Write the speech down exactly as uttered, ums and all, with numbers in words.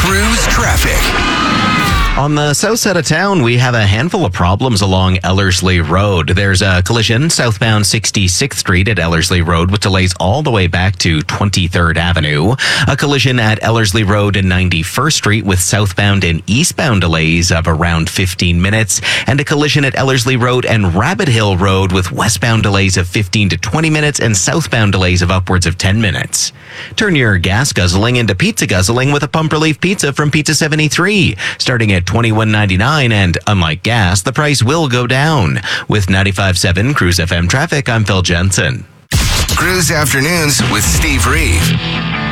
Cruise traffic. On the south side of town, we have a handful of problems along Ellerslie Road. There's a collision southbound sixty-sixth Street at Ellerslie Road with delays all the way back to twenty-third Avenue. A collision at Ellerslie Road and ninety-first Street with southbound and eastbound delays of around fifteen minutes. And a collision at Ellerslie Road and Rabbit Hill Road with westbound delays of fifteen to twenty minutes and southbound delays of upwards of ten minutes. Turn your gas guzzling into pizza guzzling with a pump relief pizza from Pizza seventy-three, starting at twenty-one ninety-nine, and unlike gas, the price will go down. With ninety-five point seven Cruise F M traffic, I'm Phil Jensen. Cruise Afternoons with Steve Reeve.